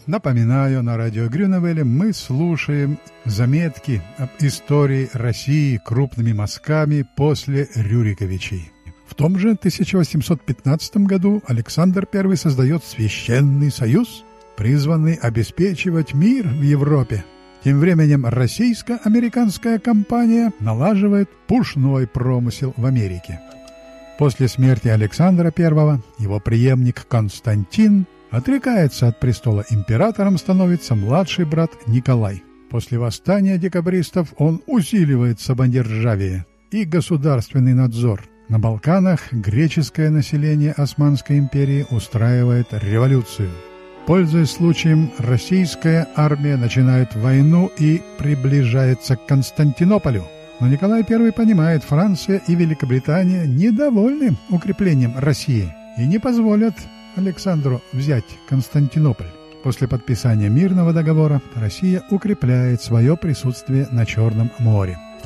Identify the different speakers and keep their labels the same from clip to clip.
Speaker 1: Напоминаю, на радио Грюневеле мы слушаем заметки об истории России крупными мазками после Рюриковичей. В том же 1815 году Александр I создает Священный Союз, призванный обеспечивать мир в Европе. Тем временем российско-американская компания налаживает пушной промысел в Америке. После смерти Александра I его преемник Константин отрекается от престола, императором становится младший брат Николай. После восстания декабристов он усиливает самодержавие и государственный надзор. На Балканах греческое население Османской империи устраивает революцию. Пользуясь случаем, российская армия начинает войну и приближается к Константинополю. Но Николай I понимает, Франция и Великобритания недовольны укреплением России и не позволят Александру взять Константинополь. После подписания мирного договора Россия укрепляет свое присутствие на Черном море. В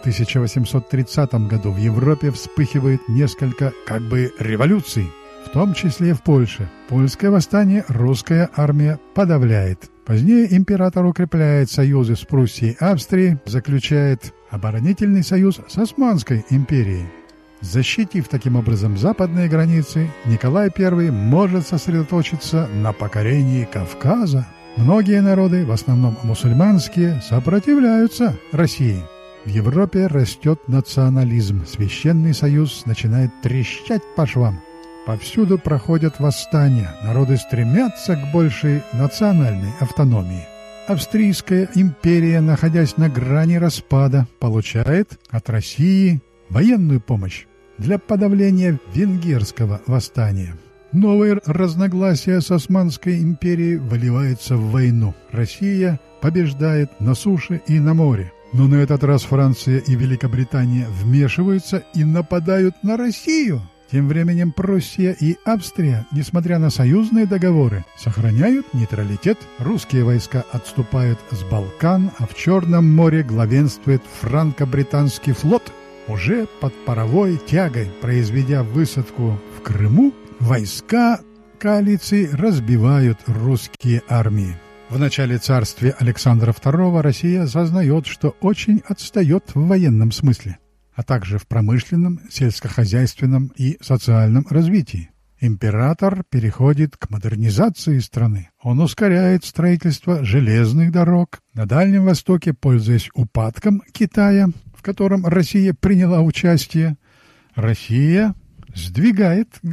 Speaker 1: 1830 году в Европе вспыхивает несколько революций, в том числе и в Польше. Польское восстание русская армия подавляет. Позднее император укрепляет союзы с Пруссией и Австрией, заключает оборонительный союз с Османской империей. Защитив таким образом западные границы, Николай I может сосредоточиться на покорении Кавказа. Многие народы, в основном мусульманские, сопротивляются России. В Европе растет национализм. Священный Союз начинает трещать по швам. Повсюду проходят восстания. Народы стремятся к большей национальной автономии. Австрийская империя, находясь на грани распада, получает от России военную помощь для подавления венгерского восстания. Новые разногласия с Османской империей выливаются в войну. Россия побеждает на суше и на море. Но на этот раз Франция и Великобритания вмешиваются и нападают на Россию. Тем временем Пруссия и Австрия, несмотря на союзные договоры, сохраняют нейтралитет. Русские войска отступают с Балкан, а в Черном море главенствует франко-британский флот. Уже под паровой тягой, произведя высадку в Крыму, войска коалиции разбивают русские армии. В начале царствия Александра II Россия сознает, что очень отстает в военном смысле, а также в промышленном, сельскохозяйственном и социальном развитии. Император переходит к модернизации страны. Он ускоряет строительство железных дорог. На Дальнем Востоке, пользуясь упадком Китая, в котором Россия приняла участие, Россия сдвигает